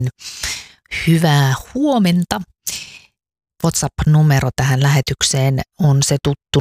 Hyvää huomenta. WhatsApp-numero tähän lähetykseen on se tuttu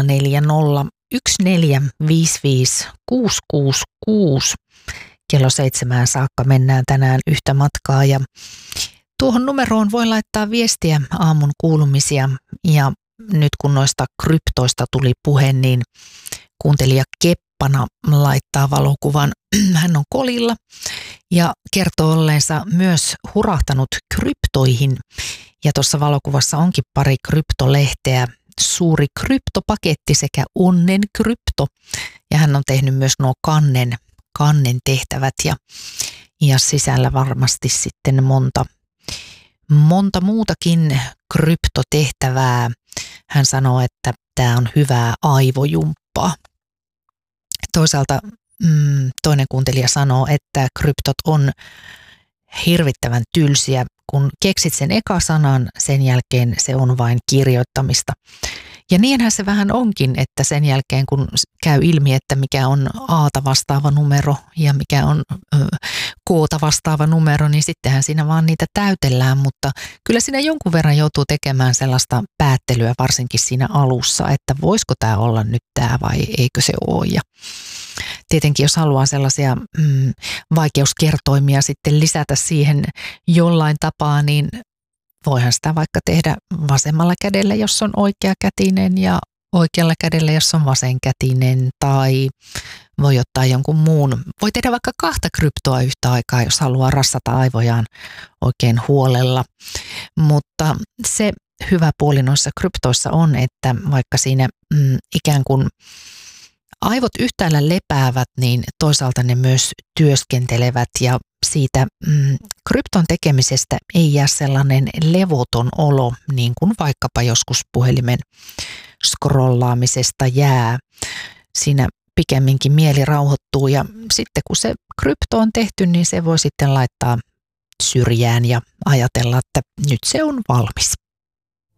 0401455666. Kello 7 saakka mennään tänään yhtä matkaa ja tuohon numeroon voi laittaa viestiä aamun kuulumisia ja nyt kun noista kryptoista tuli puhe, niin kuuntelija Keppana laittaa valokuvan. Hän on kolilla ja kertoo olleensa myös hurahtanut kryptoihin. Ja tuossa valokuvassa onkin pari kryptolehteä, suuri kryptopaketti sekä onnen krypto. Ja hän on tehnyt myös nuo kannen tehtävät ja sisällä varmasti sitten monta muutakin kryptotehtävää. Hän sanoo, että tämä on hyvää aivojumppaa. Toisaalta toinen kuuntelija sanoo, että kryptot on hirvittävän tylsiä. Kun keksit sen eka sanan, sen jälkeen se on vain kirjoittamista. Ja niinhän se vähän onkin, että sen jälkeen kun käy ilmi, että mikä on A:ta vastaava numero ja mikä on K:ta vastaava numero, niin sittenhän siinä vaan niitä täytellään. Mutta kyllä siinä jonkun verran joutuu tekemään sellaista päättelyä varsinkin siinä alussa, että voisiko tämä olla nyt tämä vai eikö se ole. Ja tietenkin jos haluaa sellaisia vaikeuskertoimia sitten lisätä siihen jollain tapaa, niin voihan sitä vaikka tehdä vasemmalla kädellä, jos on oikeakätinen ja oikealla kädellä, jos on vasenkätinen, tai voi ottaa jonkun muun. Voi tehdä vaikka 2 kryptoa yhtä aikaa, jos haluaa rassata aivojaan oikein huolella. Mutta se hyvä puoli noissa kryptoissa on, että vaikka siinä ikään kuin aivot yhtäällä lepäävät, niin toisaalta ne myös työskentelevät ja siitä krypton tekemisestä ei jää sellainen levoton olo, niin kuin vaikkapa joskus puhelimen scrollaamisesta jää. Siinä pikemminkin mieli rauhoittuu ja sitten kun se krypto on tehty, niin se voi sitten laittaa syrjään ja ajatella, että nyt se on valmis.